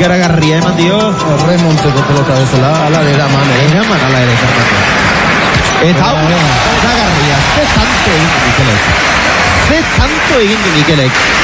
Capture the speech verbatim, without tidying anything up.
ikaragarria eman dio. Remonteko pelota bezala, ala eraman, eh? Eraman ala ere, Fernando. Eta hau, ikaragarria, ze tanto egin du Mikelek. Ze tanto egin du Mikelek.